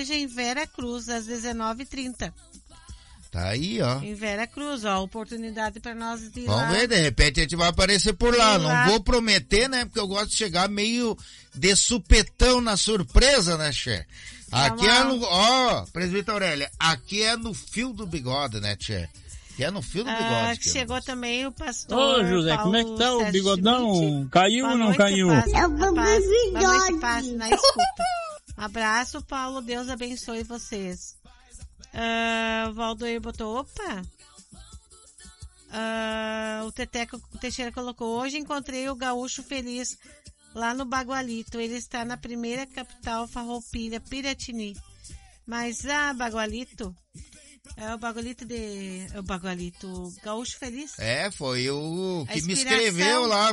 Sertaneja em Vera Cruz, às 19h30. Tá aí, ó. Em Vera Cruz, ó, oportunidade pra nós ir lá. Vamos ver, de repente a gente vai aparecer por lá. Não vou prometer, né, porque eu gosto de chegar meio de supetão na surpresa, né, Tchê? Aqui é no, ó, presbítero Aurélia, aqui é no fio do bigode, né, Tchê? Que é no fio do bigode. Chegou também o pastor. Ô, José, Paulo, como é que tá o bigodão? Schmidt. Caiu ou não caiu? Paz, na escuta. Um abraço, Paulo. Deus abençoe vocês. O Valdoir botou, opa. O Teteco Teixeira colocou, hoje encontrei o gaúcho feliz lá no Bagualito. Ele está na primeira capital farroupilha, Piratini. Mas, Bagualito... É o Bagualito Gaúcho Feliz. Foi o que me escreveu lá,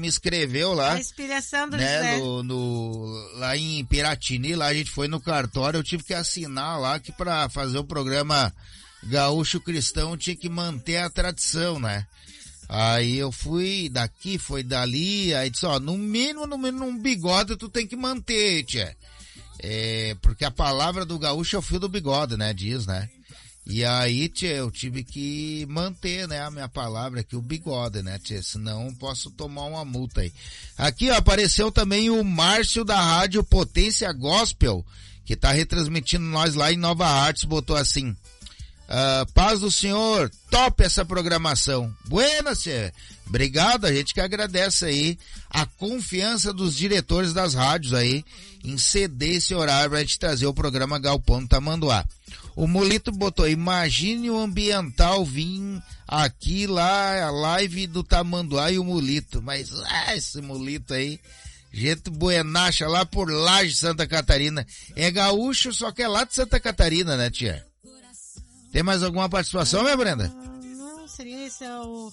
A inspiração do né, lá em Piratini, lá a gente foi no cartório, eu tive que assinar lá que pra fazer o programa Gaúcho Cristão tinha que manter a tradição, né? Aí eu fui daqui, foi dali, aí disse, ó, no mínimo, um bigode tu tem que manter, tchê. Porque a palavra do gaúcho é o fio do bigode, né, diz, né? E aí, tchê, eu tive que manter, né, a minha palavra aqui, o bigode, né, tchê, senão posso tomar uma multa aí. Aqui, ó, apareceu também o Márcio da Rádio Potência Gospel, que tá retransmitindo nós lá em Nova Hartz, botou assim, paz do Senhor, top essa programação. Buenas, tchê. Obrigado, a gente que agradece aí a confiança dos diretores das rádios aí em ceder esse horário pra gente trazer o programa Galpão do Tamanduá. O Mulito botou, imagine o ambiental vir aqui lá, a live do Tamanduá e o Mulito. Mas, esse Mulito aí, gente buenacha lá por Laje, Santa Catarina. É gaúcho, só que é lá de Santa Catarina, né, tia? Tem mais alguma participação, minha Brenda? Não, seria esse,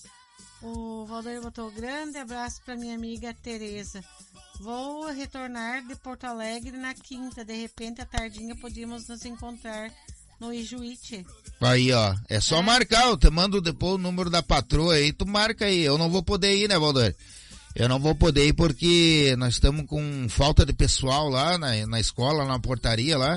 o Valdir botou grande abraço pra minha amiga Tereza. Vou retornar de Porto Alegre na quinta, de repente à tardinha podíamos nos encontrar no Ijuíte. Aí, ó, é só marcar, eu te mando depois o número da patroa aí, tu marca aí, eu não vou poder ir, né, Valdir? Eu não vou poder ir porque nós estamos com falta de pessoal lá na escola, na portaria lá,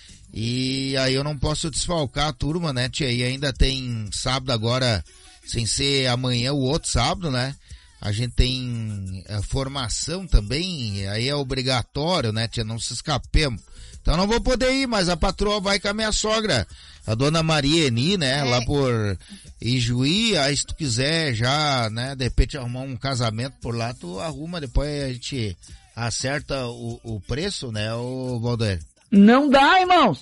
e aí eu não posso desfalcar a turma, né, tia, e ainda tem sábado agora, sem ser amanhã, o outro sábado, né, a gente tem formação também, aí é obrigatório, né, tia, não se escapemos. Então não vou poder ir, mas a patroa vai com a minha sogra, a dona Maria Eni, né, lá por Ijuí, aí se tu quiser já, né, de repente arrumar um casamento por lá, tu arruma, depois a gente acerta o preço, né, ô Valdir? Não dá, irmãos!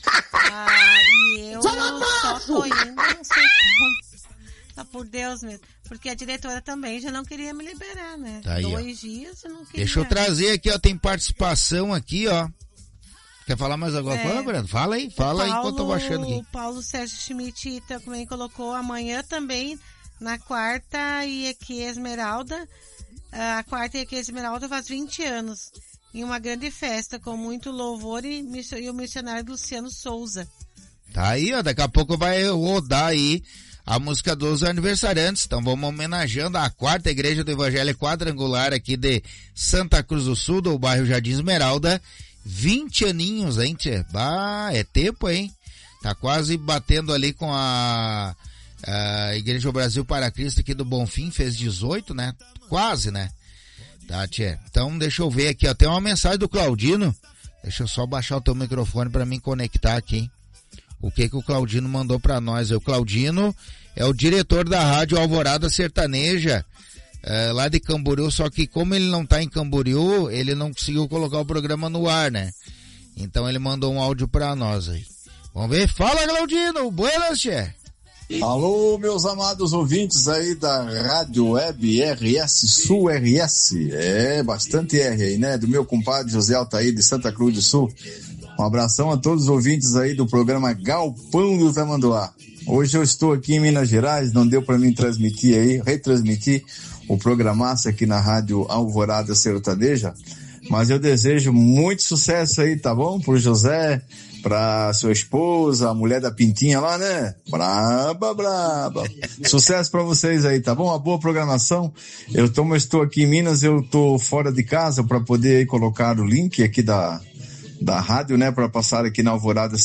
E eu só tô indo, não sei como. Só por Deus mesmo. Porque a diretora também já não queria me liberar, né? Tá aí, 2 dias eu não queria. Deixa eu trazer aqui, ó, tem participação aqui, ó. Quer falar mais alguma coisa, Brando? Fala aí enquanto eu vou achando aqui. O Paulo Sérgio Schmidt também colocou amanhã também, na quarta IEQ Esmeralda. A quarta IEQ Esmeralda faz 20 anos. Em uma grande festa, com muito louvor e o missionário Luciano Souza. Tá aí, ó, daqui a pouco vai rodar aí a música dos aniversariantes. Então vamos homenageando a quarta igreja do Evangelho Quadrangular aqui de Santa Cruz do Sul, do bairro Jardim Esmeralda. 20 aninhos, hein, tchê? Bah, é tempo, hein? Tá quase batendo ali com a Igreja do Brasil para Cristo aqui do Bonfim, fez 18, né? Quase, né? Tá, tchê? Então deixa eu ver aqui, ó, tem uma mensagem do Claudino. Deixa eu só baixar o teu microfone pra mim conectar aqui, hein? O que o Claudino mandou pra nós? O Claudino é o diretor da Rádio Alvorada Sertaneja, lá de Camboriú, só que como ele não tá em Camboriú, ele não conseguiu colocar o programa no ar, né? Então ele mandou um áudio pra nós aí. Vamos ver? Fala, Claudino! Buenas, tchê! Alô, meus amados ouvintes aí da Rádio Web RS Sul RS. Bastante R aí, né? Do meu compadre José Altair de Santa Cruz do Sul. Um abração a todos os ouvintes aí do programa Galpão do Tamanduá. Hoje eu estou aqui em Minas Gerais, não deu para mim retransmitir o programaço aqui na Rádio Alvorada Sertaneja, mas eu desejo muito sucesso aí, tá bom? Pro José, pra sua esposa, a mulher da Pintinha lá, né? Braba. Sucesso pra vocês aí, tá bom? Uma boa programação. Eu estou aqui em Minas, eu tô fora de casa para poder aí colocar o link aqui da rádio, né? Para passar aqui na Alvorada